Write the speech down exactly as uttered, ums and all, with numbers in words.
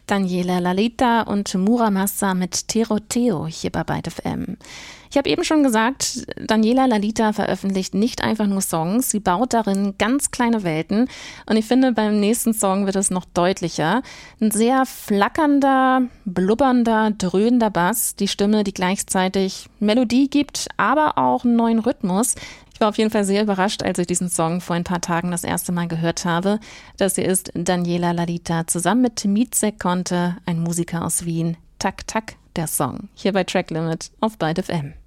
Daniela Lalita und Muramasa mit Tiroteo hier bei Byte F M. Ich habe eben schon gesagt, Daniela Lalita veröffentlicht nicht einfach nur Songs, sie baut darin ganz kleine Welten. Und ich finde, beim nächsten Song wird es noch deutlicher. Ein sehr flackernder, blubbernder, dröhnender Bass, die Stimme, die gleichzeitig Melodie gibt, aber auch einen neuen Rhythmus. Ich war auf jeden Fall sehr überrascht, als ich diesen Song vor ein paar Tagen das erste Mal gehört habe. Das hier ist Daniela Lalita zusammen mit Micek Conte, ein Musiker aus Wien. Tak Tak, der Song. Hier bei Track Limit auf Byte F M.